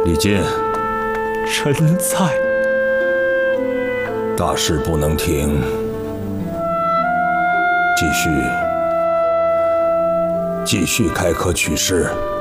李靖， 臣在。 大事不能停，继续开科取士。